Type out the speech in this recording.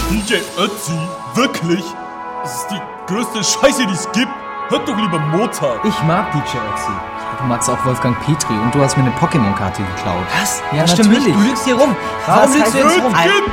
DJ Ötzi? Wirklich? Das ist die größte Scheiße, die es gibt. Hört doch lieber Mozart. Ich mag DJ Ötzi. Ja, du magst auch Wolfgang Petri und du hast mir eine Pokémon-Karte geklaut. Was? Ja, das stimmt natürlich. nicht. Du lügst hier rum. Warum lügst du jetzt rum? Gib